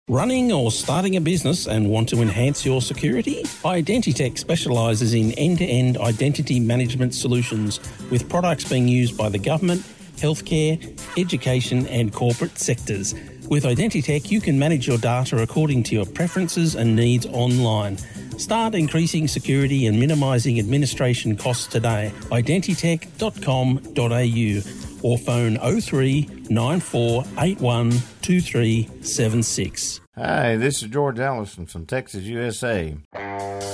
Running or starting a business and want to enhance your security? Identitech specialises in end-to-end identity management solutions with products being used by the government, healthcare, education and corporate sectors. With Identitech, you can manage your data according to your preferences and needs online. Start increasing security and minimising administration costs today. Identitech.com.au or phone 03 9481 2376. Hi, this is George Allison from Texas, USA.